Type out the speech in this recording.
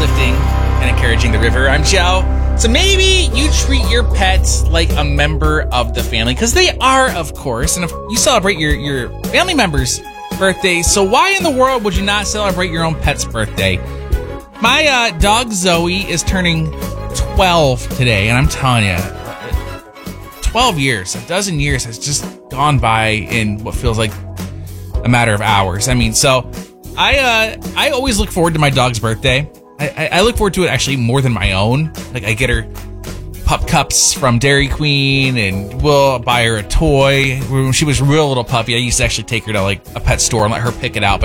uplifting and encouraging the river. I'm Joe. So maybe you treat your pets like a member of the family, because they are, of course, and if you celebrate your family members' birthdays, so why in the world would you not celebrate your own pet's birthday? My dog Zoe is turning 12 today, and I'm telling you, 12 years, a dozen years has just gone by in what feels like a matter of hours. I mean, so I always look forward to my dog's birthday. I look forward to it actually more than my own. Like, I get her pup cups from Dairy Queen, and we'll buy her a toy. When she was a real little puppy, I used to actually take her to like a pet store and let her pick it out.